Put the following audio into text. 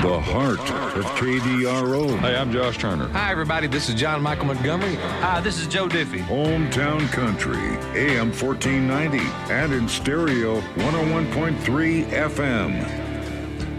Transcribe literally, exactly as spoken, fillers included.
The heart of K D R O. Hey, I'm Josh Turner. Hi, everybody. This is John Michael Montgomery. Hi, this is Joe Diffie. Hometown Country, A M fourteen ninety, and in stereo, one oh one point three F M.